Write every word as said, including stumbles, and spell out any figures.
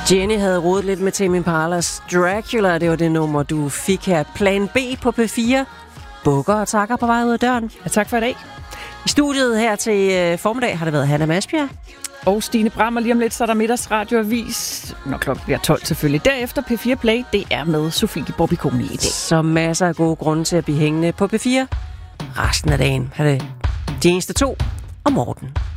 Jenny havde rodet lidt med Tame Impalas Dracula. Det var det nummer, du fik her. Plan B på P fire. Bukker og takker på vej ud af døren. Ja, tak for i dag. I studiet her til øh, formiddag har det været Hanna Masbjerg. Og Stine Bram, og lige om lidt, så er der middagsradioavis. Når klokken bliver tolv selvfølgelig. Derefter P fire Play, det er med Sofie Borbiconi i dag. Så masser af gode grunde til at blive hængende på P fire resten af dagen. Her er det de eneste to og Morten.